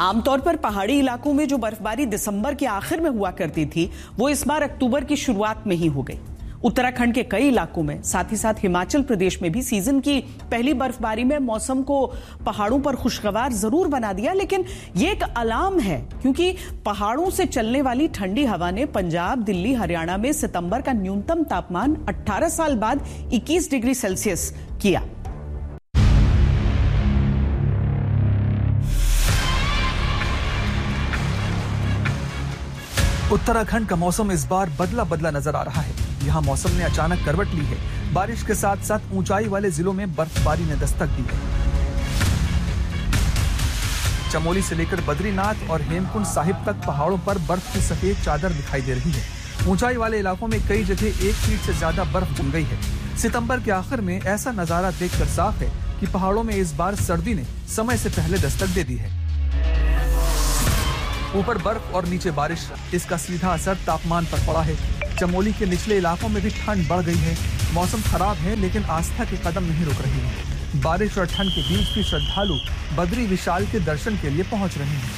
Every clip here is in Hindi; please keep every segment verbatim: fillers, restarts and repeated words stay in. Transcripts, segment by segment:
आमतौर पर पहाड़ी इलाकों में जो बर्फबारी दिसंबर के आखिर में हुआ करती थी, वो इस बार अक्टूबर की शुरुआत में ही हो गई। उत्तराखंड के कई इलाकों में, साथ ही साथ हिमाचल प्रदेश में भी सीजन की पहली बर्फबारी में मौसम को पहाड़ों पर खुशगवार जरूर बना दिया, लेकिन ये एक अलार्म है, क्योंकि पहाड़ों से चलने वाली ठंडी हवा ने पंजाब, दिल्ली, हरियाणा में सितंबर का न्यूनतम तापमान अठारह साल बाद इक्कीस डिग्री सेल्सियस किया। उत्तराखंड का मौसम इस बार बदला बदला नजर आ रहा है। यहाँ मौसम ने अचानक करवट ली है। बारिश के साथ साथ ऊंचाई वाले जिलों में बर्फबारी ने दस्तक दी है। चमोली से लेकर बद्रीनाथ और हेमकुंड साहिब तक पहाड़ों पर बर्फ की सफेद चादर दिखाई दे रही है। ऊंचाई वाले इलाकों में कई जगह एक फीट से ज्यादा बर्फ जम गई है। सितंबर के आखिर में ऐसा नजारा देखकर साफ है कि पहाड़ों में इस बार सर्दी ने समय से पहले दस्तक दे दी है। ऊपर बर्फ और नीचे बारिश, इसका सीधा असर तापमान पर पड़ा है। चमोली के निचले इलाकों में भी ठंड बढ़ गई है। मौसम खराब है, लेकिन आस्था के कदम नहीं रुक रही है। बारिश और ठंड के बीच भी श्रद्धालु बद्री विशाल के दर्शन के लिए पहुंच रहे हैं।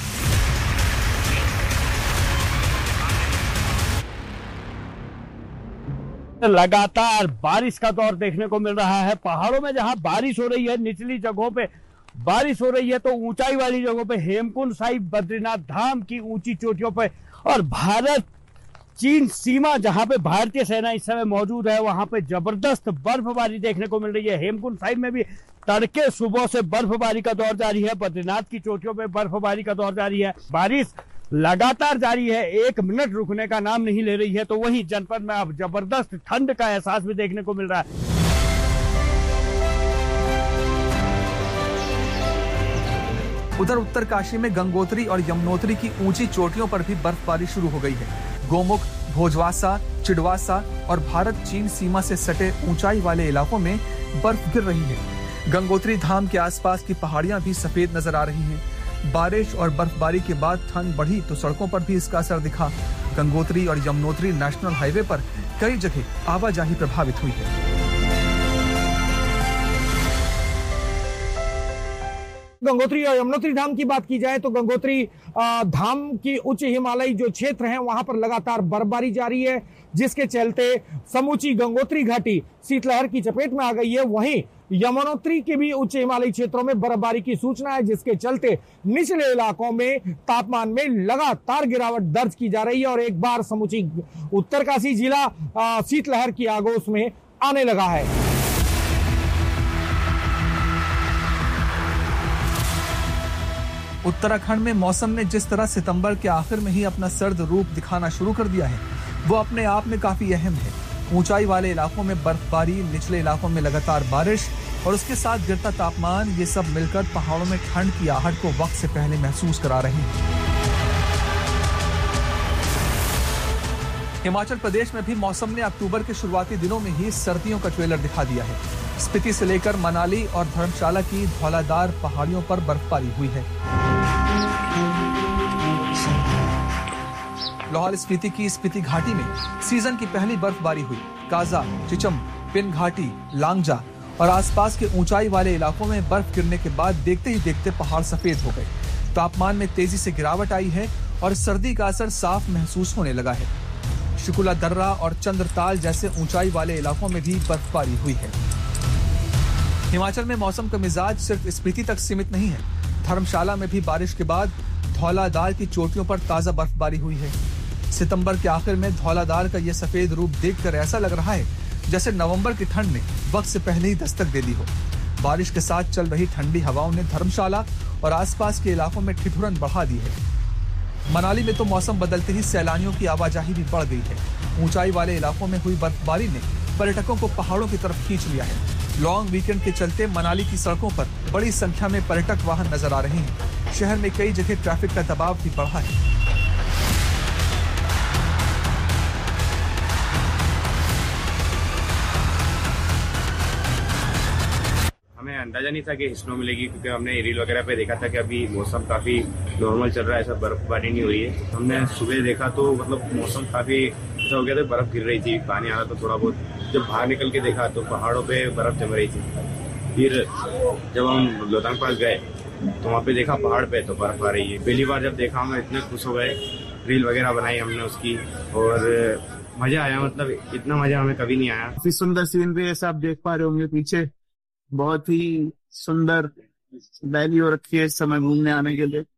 लगातार बारिश का दौर देखने को मिल रहा है। पहाड़ों में जहां बारिश हो रही है, निचली जगहों पे बारिश हो रही है, तो ऊंचाई वाली जगहों पे हेमकुंड साहिब, बद्रीनाथ धाम की ऊंची चोटियों पे और भारत चीन सीमा जहां पे भारतीय सेना इस समय मौजूद है, वहां पे जबरदस्त बर्फबारी देखने को मिल रही है। हेमकुंड साहिब में भी तड़के सुबह से बर्फबारी का दौर जारी है। बद्रीनाथ की चोटियों पे बर्फबारी का दौर जारी है। बारिश लगातार जारी है, एक मिनट रुकने का नाम नहीं ले रही है। तो वहीं जनपद में अब जबरदस्त ठंड का एहसास भी देखने को मिल रहा है। उधर उत्तरकाशी में गंगोत्री और यमुनोत्री की ऊंची चोटियों पर भी बर्फबारी शुरू हो गई है। गोमुख, भोजवासा, चिड़वासा और भारत चीन सीमा से सटे ऊंचाई वाले इलाकों में बर्फ गिर रही है। गंगोत्री धाम के आसपास की पहाड़ियां भी सफेद नजर आ रही हैं। बारिश और बर्फबारी के बाद ठंड बढ़ी तो सड़कों पर भी इसका असर दिखा। गंगोत्री और यमुनोत्री नेशनल हाईवे पर कई जगह आवाजाही प्रभावित हुई है। गंगोत्री और यमुनोत्री धाम की बात की जाए तो गंगोत्री धाम की उच्च हिमालयी जो क्षेत्र हैं, वहां पर लगातार बर्फबारी जारी है, जिसके चलते समूची गंगोत्री घाटी शीतलहर की चपेट में आ गई है। वहीं यमुनोत्री के भी उच्च हिमालयी क्षेत्रों में बर्फबारी की सूचना है, जिसके चलते निचले इलाकों में तापमान में लगातार गिरावट दर्ज की जा रही है और एक बार समूची उत्तरकाशी जिला शीतलहर की आगोश में आने लगा है। उत्तराखंड में मौसम ने जिस तरह सितंबर के आखिर में ही अपना सर्द रूप दिखाना शुरू कर दिया है, वो अपने आप में काफी अहम है। ऊंचाई वाले इलाकों में बर्फबारी, निचले इलाकों में लगातार बारिश और उसके साथ गिरता तापमान, ये सब मिलकर पहाड़ों में ठंड की आहट को वक्त से पहले महसूस करा रहे हैं। हिमाचल प्रदेश में भी मौसम ने अक्टूबर के शुरुआती दिनों में ही सर्दियों का ट्रेलर दिखा दिया है। स्पीति से लेकर मनाली और धर्मशाला की धौलाधार पहाड़ियों पर बर्फबारी हुई है। लाहौल स्पीति की स्पीति घाटी में सीजन की पहली बर्फबारी हुई। काजा, चिचम, पिन घाटी, लांगजा और आसपास के ऊंचाई वाले इलाकों में बर्फ गिरने के बाद देखते ही देखते पहाड़ सफेद हो गए। तापमान में तेजी से गिरावट आई है और सर्दी का असर साफ महसूस होने लगा है। शुकुला दर्रा और चंद्रताल जैसे ऊंचाई वाले इलाकों में भी बर्फबारी हुई है। हिमाचल में मौसम का मिजाज सिर्फ स्पीति तक सीमित नहीं है। धर्मशाला में भी बारिश के बाद धौलाधार की चोटियों पर ताजा बर्फबारी हुई है। सितंबर के आखिर में धौलाधार का यह सफेद रूप देखकर ऐसा लग रहा है जैसे नवंबर की ठंड ने वक्त से पहले ही दस्तक दे दी हो। बारिश के साथ चल रही ठंडी हवाओं ने धर्मशाला और आसपास के इलाकों में ठिठुरन बढ़ा दी है। मनाली में तो मौसम बदलते ही सैलानियों की आवाजाही भी बढ़ गई है। ऊंचाई वाले इलाकों में हुई बर्फबारी ने पर्यटकों को पहाड़ों की तरफ खींच लिया है। लॉन्ग वीकेंड के चलते मनाली की सड़कों पर बड़ी संख्या में पर्यटक वाहन नजर आ रहे हैं। शहर में कई जगह ट्रैफिक का दबाव भी बढ़ा है। हमें अंदाजा नहीं था कि स्नो मिलेगी, क्योंकि हमने रील वगैरह पे देखा था कि अभी मौसम काफी नॉर्मल चल रहा है, ऐसा बर्फबारी नहीं हो रही है। हमने सुबह देखा तो मतलब मौसम काफी ऐसा हो गया था, बर्फ गिर रही थी, पानी आ रहा था थोड़ा बहुत। जब बाहर निकल के देखा तो पहाड़ों पे बर्फ जम रही थी। फिर जब हम लोतांग पास गए तो वहाँ पे देखा पहाड़ पे तो बर्फ आ रही है। पहली बार जब देखा हम इतने खुश हो गए, रील वगैरह बनाई हमने उसकी और मजा आया, मतलब इतना मजा हमें कभी नहीं आया। काफी सुंदर सीनरी ऐसा आप देख पा रहे होंगे पीछे, बहुत ही सुंदर वैली हो रखी है इस समय घूमने आने के लिए।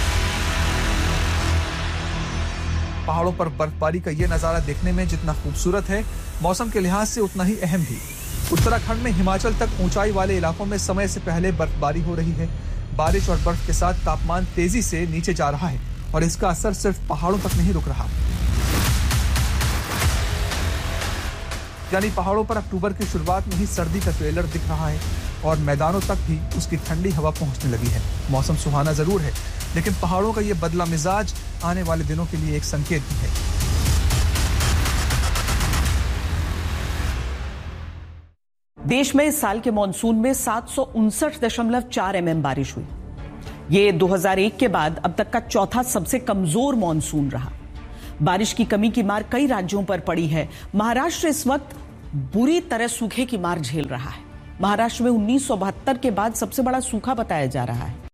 पहाड़ों पर बर्फबारी का ये नजारा देखने में जितना खूबसूरत है, मौसम के लिहाज से उतना ही अहम भी। उत्तराखंड में हिमाचल तक ऊंचाई वाले इलाकों में समय से पहले बर्फबारी हो रही है। बारिश और बर्फ के साथ तापमान तेजी से नीचे जा रहा है और इसका असर सिर्फ पहाड़ों तक नहीं रुक रहा, यानी पहाड़ों पर अक्टूबर की शुरुआत में ही सर्दी का ट्रेलर दिख रहा है और मैदानों तक भी उसकी ठंडी हवा पहुंचने लगी है। मौसम सुहाना जरूर है, लेकिन पहाड़ों का ये बदला मिजाज आने वाले दिनों के लिए एक संकेत भी है। देश में इस साल के मॉनसून में सात सौ उनसठ दशमलव चार एमएम बारिश हुई। ये दो हज़ार एक के बाद अब तक का चौथा सबसे कमजोर मॉनसून रहा। बारिश की कमी की मार कई राज्यों पर पड़ी है। महाराष्ट्र इस वक्त बुरी तरह सूखे की मार झेल रहा है। महाराष्ट्र में उन्नीस सौ बहत्तर के बाद सबसे बड़ा सूखा बताया जा रहा है।